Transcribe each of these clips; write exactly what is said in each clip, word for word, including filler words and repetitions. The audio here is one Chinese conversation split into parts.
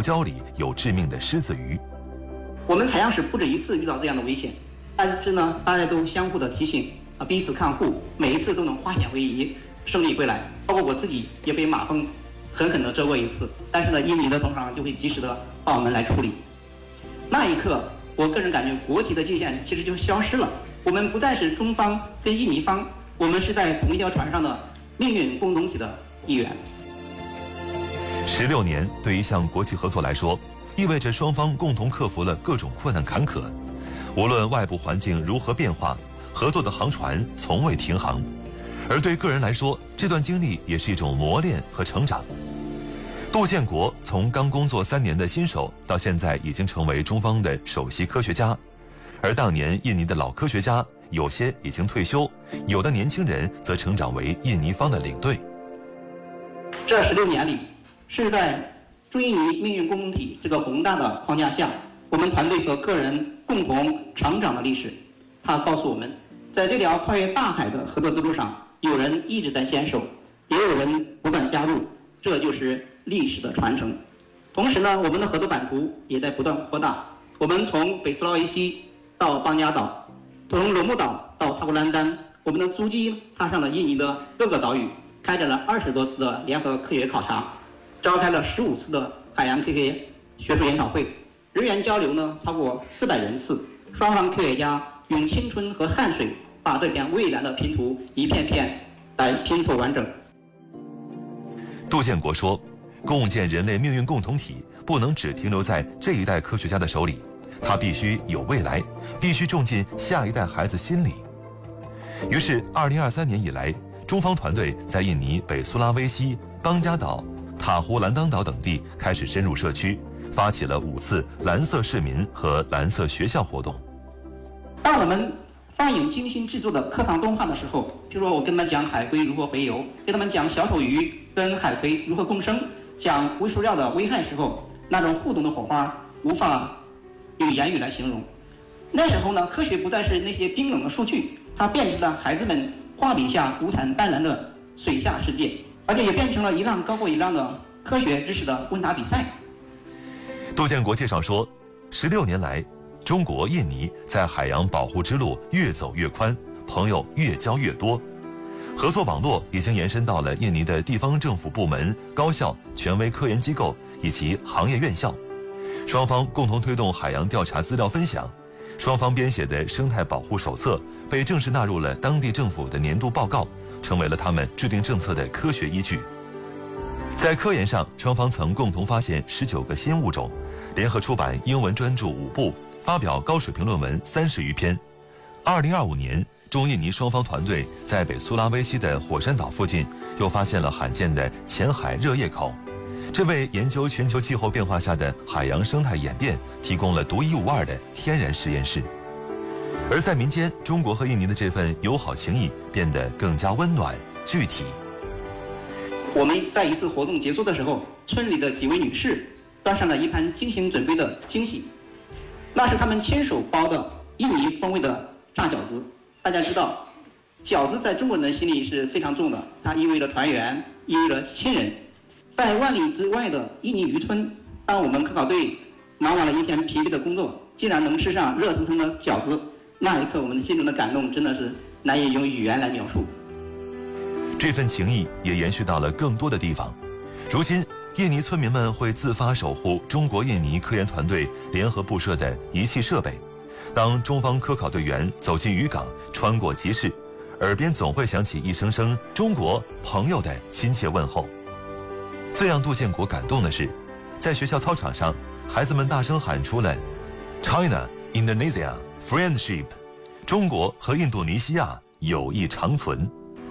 礁里有致命的狮子鱼。 我们海洋史不止一次遇到这样的危险，但是呢，大家都相互的提醒啊，彼此看护，每一次都能化险为夷，胜利归来。包括我自己也被马蜂狠狠地蛰过一次，但是呢，印尼的同行就会及时的帮我们来处理。那一刻，我个人感觉国籍的界限其实就消失了，我们不再是中方跟印尼方，我们是在同一条船上的命运共同体的一员。 十六年对一项国际合作来说，意味着双方共同克服了各种困难坎坷。无论外部环境如何变化，合作的航船从未停航。而对个人来说，这段经历也是一种磨练和成长。杜建国从刚工作三年的新手，到现在已经成为中方的首席科学家。而当年印尼的老科学家，有些已经退休，有的年轻人则成长为印尼方的领队。 这十六年里，是在中印尼命运共同体这个宏大的框架下，我们团队和个人共同成长的历史。它告诉我们，在这条跨越大海的合作之路上，有人一直在坚守，也有人不断加入，这就是历史的传承。同时呢，我们的合作版图也在不断扩大。我们从北苏拉维西到邦加岛，从罗木岛到塔古兰丹，我们的足迹踏上了印尼的各个岛屿，开展了二十多次的联合科学考察，召开了十五次的海洋科学学术研讨会，人员交流呢超过四百人次。双方科学家用青春和汗水，把这片蔚蓝的拼图一片片来拼凑完整。 杜建国说，共建人类命运共同体不能只停留在这一代科学家的手里，它必须有未来，必须种进下一代孩子心里。于是二零二三年以来，中方团队在印尼北苏拉威西、邦加岛、塔胡兰当岛等地开始深入社区，发起了五次蓝色市民和蓝色学校活动。 当我们放映精心制作的课堂动画的时候，比如说我跟他们讲海龟如何洄游，跟他们讲小丑鱼跟海龟如何共生，讲微塑料的危害时候，那种互动的火花无法用言语来形容。那时候呢，科学不再是那些冰冷的数据，它变成了孩子们画笔下五彩斑斓的水下世界，而且也变成了一浪高过一浪的科学知识的问答比赛。 杜建国介绍说，十六年来，中国、印尼在海洋保护之路越走越宽，朋友越交越多，合作网络已经延伸到了印尼的地方政府部门、高校、权威科研机构以及行业院校。双方共同推动海洋调查资料分享，双方编写的生态保护手册被正式纳入了当地政府的年度报告，成为了他们制定政策的科学依据。在科研上，双方曾共同发现十九个新物种，联合出版英文专著五部，发表高水平论文三十余篇。二零二五年，中印尼双方团队在北苏拉威西的火山岛附近又发现了罕见的浅海热液口，这为研究全球气候变化下的海洋生态演变提供了独一无二的天然实验室。而在民间，中国和印尼的这份友好情谊变得更加温暖具体。 我们在一次活动结束的时候，村里的几位女士端上了一盘精心准备的惊喜，那是他们亲手包的印尼风味的炸饺子。大家知道，饺子在中国人的心里是非常重的，它意味着团圆，意味着亲人。在万里之外的印尼渔村，当我们科考队忙完了一天疲惫的工作，竟然能吃上热腾腾的饺子，那一刻我们心中的感动真的是难以用语言来描述。 这份情谊也延续到了更多的地方。如今，印尼村民们会自发守护中国印尼科研团队联合布设的仪器设备。当中方科考队员走进渔港，穿过集市，耳边总会响起一声声中国朋友的亲切问候。最让杜建国感动的是，在学校操场上，孩子们大声喊出了 China, Indonesia, Friendship， 中国和印度尼西亚友谊长存。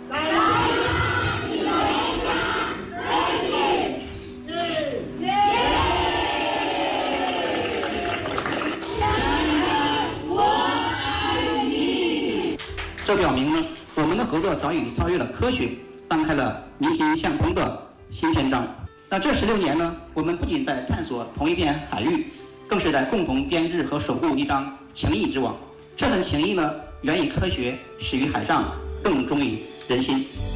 这表明呢，我们的合作早已超越了科学，翻开了民心相通的新篇章。那这十六年呢，我们不仅在探索同一片海域，更是在共同编织和守护一张情谊之网。这份情谊呢，源于科学，始于海上，更忠于人心。